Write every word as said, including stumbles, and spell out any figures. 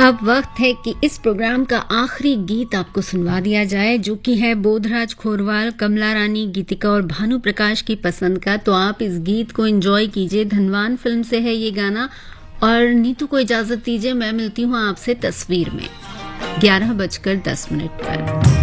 अब वक्त है कि इस प्रोग्राम का आखिरी गीत आपको सुनवा दिया जाए, जो कि है बोधराज खोरवाल, कमला रानी, गीतिका और भानु प्रकाश की पसंद का। तो आप इस गीत को एंजॉय कीजिए। धनवान फिल्म से है ये गाना। और नीतू को इजाजत दीजिए, मैं मिलती हूँ आपसे तस्वीर में ग्यारह बजकर दस मिनट पर।